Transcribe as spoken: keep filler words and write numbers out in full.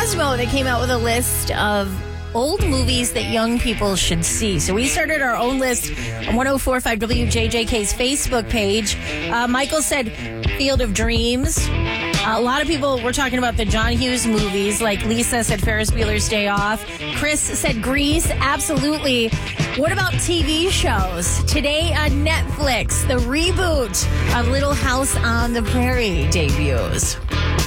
Cosmo that came out with a list of old movies that young people should see. So we started our own list on one oh four point five W J J K's Facebook page. Uh, Michael said Field of Dreams. Uh, a lot of people were talking about the John Hughes movies, like Lisa said Ferris Bueller's Day Off. Chris said Grease. Absolutely. What about T V shows? Today on Netflix, the reboot of Little House on the Prairie debuts.